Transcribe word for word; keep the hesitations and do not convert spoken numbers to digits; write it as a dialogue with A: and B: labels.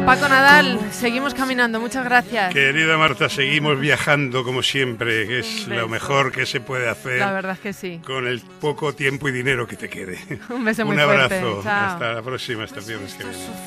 A: Paco Nadal, seguimos caminando, muchas gracias.
B: Querida Marta, seguimos viajando como siempre, que es lo mejor que se puede hacer.
A: La verdad es que sí.
B: Con el poco tiempo y dinero que te quede.
A: Un beso muy
B: Un abrazo.
A: fuerte. Chao.
B: Hasta la próxima, hasta el viernes que viene.